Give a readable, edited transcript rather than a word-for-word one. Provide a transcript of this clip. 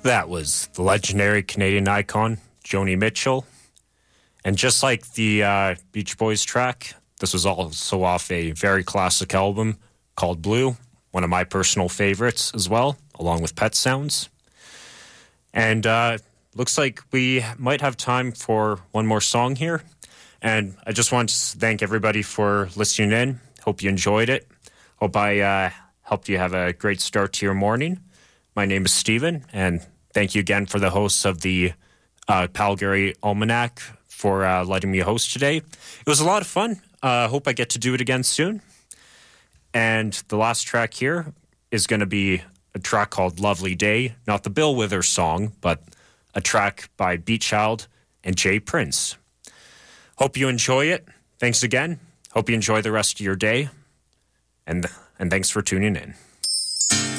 That was the legendary Canadian icon, Joni Mitchell. And just like the Beach Boys track, this was also off a very classic album called Blue, one of my personal favorites as well, along with Pet Sounds. And looks like we might have time for one more song here. And I just want to thank everybody for listening in. Hope you enjoyed it. Hope I helped you have a great start to your morning. My name is Steven, and thank you again for the hosts of the Calgary Almanac for letting me host today. It was a lot of fun. Hope I get to do it again soon. And the last track here is going to be a track called Lovely Day, not the Bill Withers song, but a track by Beat Child and Jay Prince. Hope you enjoy it. Thanks again. Hope you enjoy the rest of your day. And thanks for tuning in.